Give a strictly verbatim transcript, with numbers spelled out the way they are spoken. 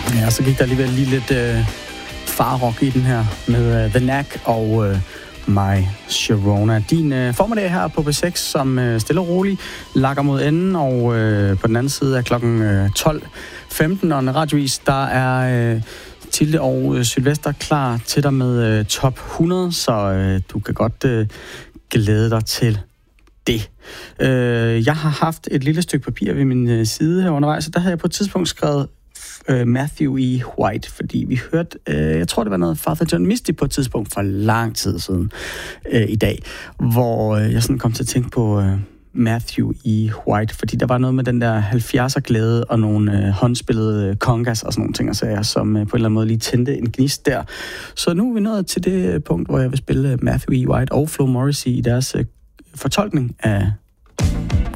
Ja, så gik der alligevel lige lidt øh, farrock i den her med øh, The Knack og øh, My Sharona. Din øh, formiddag her på B seks, som øh, stille og roligt lakker mod enden, og øh, på den anden side er klokken øh, tolv femten, og en radiovis, der er øh, Tilde og øh, Sylvester klar til dig med øh, top hundrede, så øh, du kan godt øh, glæde dig til det. Øh, jeg har haft et lille stykke papir ved min øh, side her undervejs, så der havde jeg på et tidspunkt skrevet Matthew E. White, fordi vi hørte, øh, jeg tror det var noget Father John Misty på et tidspunkt for lang tid siden øh, i dag, hvor øh, jeg sådan kom til at tænke på øh, Matthew E. White, fordi der var noget med den der halvfjerdser glæde og nogle øh, håndspillede congas og sådan nogle ting og sager, som øh, på en eller anden måde lige tændte en gnist der. Så nu er vi nået til det punkt, hvor jeg vil spille Matthew E. White og Flo Morrissey i deres øh, fortolkning af